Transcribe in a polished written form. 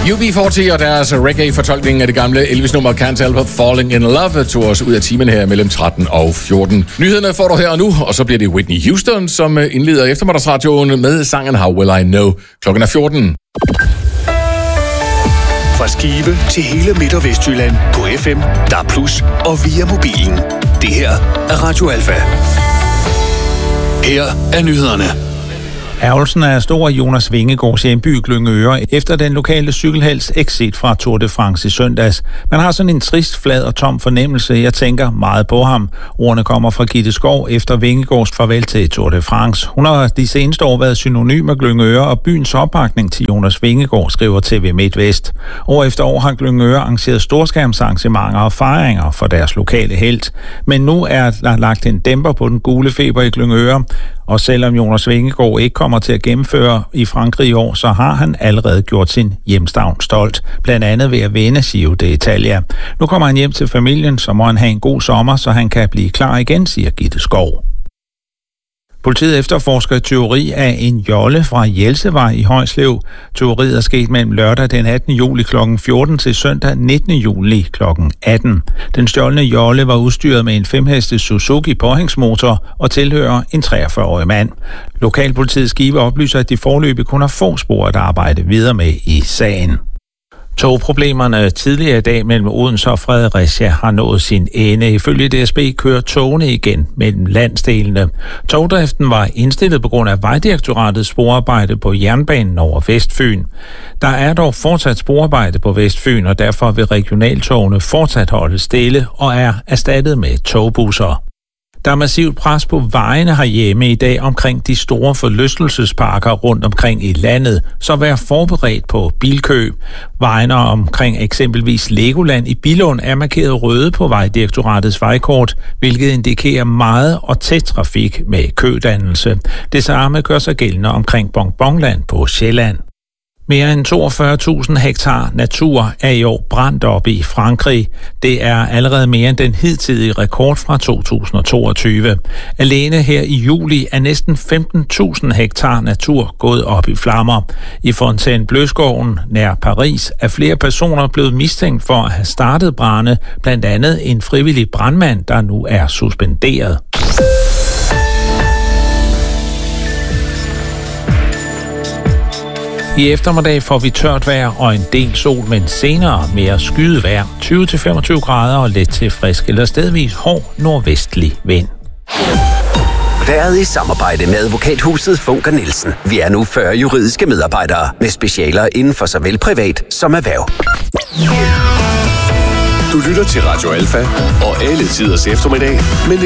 UB40 og deres reggae-fortolkning af det gamle Elvis-nummer Can't Help But Falling In Love tog os ud af timen her mellem 13 og 14. Nyhederne får du her og nu, og så bliver det Whitney Houston, som indleder eftermiddagsradioen med sangen How Will I Know. Klokken er 14. Fra Skive til hele Midt- og Vestjylland på FM, DAB+ og via mobilen. Det her er Radio Alfa. Her er nyhederne. Ærgelsen er stor i Jonas Vingegaards hjemby Glyngøre efter den lokale cykelhelts exit fra Tour de France i søndags. Man har sådan en trist, flad og tom fornemmelse. Jeg tænker meget på ham. Ordene kommer fra Gitte Skov efter Vingegaards farvel til Tour de France. Hun har de seneste år været synonym med Glyngøre og byens opbakning til Jonas Vingegaard, skriver TV MidtVest. År efter år har Glyngøre arrangeret storskærmsarrangementer og fejringer for deres lokale helt. Men nu er der lagt en dæmper på den gule feber i Glyngøre. Og selvom Jonas Vingegaard ikke kommer til at gennemføre i Frankrig i år, så har han allerede gjort sin hjemstavn stolt. Blandt andet ved at vinde Giro d'Italia. Nu kommer han hjem til familien, så må han have en god sommer, så han kan blive klar igen, siger Gitte Skov. Politiet efterforsker tyveri af en jolle fra Jelsevej i Højslev. Tyveriet er sket mellem lørdag den 18. juli kl. 14 til søndag 19. juli kl. 18. Den stjålne jolle var udstyret med en 5-hestes Suzuki påhængsmotor og tilhører en 43-årig mand. Lokalpolitiets Skive oplyser, at de foreløbig kun har få spor at arbejde videre med i sagen. Togproblemerne tidligere i dag mellem Odense og Fredericia har nået sin ende. Ifølge DSB kører togene igen mellem landsdelene. Togdriften var indstillet på grund af Vejdirektoratets sporarbejde på jernbanen over Vestfyn. Der er dog fortsat sporarbejde på Vestfyn, og derfor vil regionaltogene fortsat holde stille og er erstattet med togbusser. Der er massivt pres på vejene herhjemme i dag omkring de store forlystelsesparker rundt omkring i landet, så vær forberedt på bilkø. Vejene omkring eksempelvis Legoland i Billund er markeret røde på Vejdirektoratets vejkort, hvilket indikerer meget og tæt trafik med kødannelse. Det samme gør sig gældende omkring Bonbonland på Sjælland. Mere end 42.000 hektar natur er i år brændt op i Frankrig. Det er allerede mere end den hidtidige rekord fra 2022. Alene her i juli er næsten 15.000 hektar natur gået op i flammer. I Fontainebleau-skoven nær Paris er flere personer blevet mistænkt for at have startet brande, blandt andet en frivillig brandmand, der nu er suspenderet. I eftermiddag får vi tørt vejr og en del sol, men senere mere skyet vejr. 20-25 grader og let til frisk eller stedvis hård nordvestlig vind. Været i samarbejde med advokathuset Funker Nielsen. Vi er nu 40 juridiske medarbejdere med specialer inden for såvel privat som erhverv. Du lytter til Radio Alfa og alle tiders eftermiddag med